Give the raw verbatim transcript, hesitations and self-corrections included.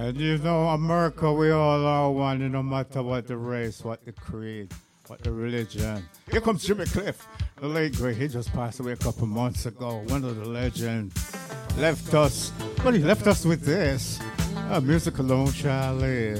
And you know, America, we all are one, no matter what the race, what the creed, what the religion. Here comes Jimmy Cliff, the late great. He just passed away a couple months ago. One of the legends left us, but he left us with this. Uh, music alone shall live.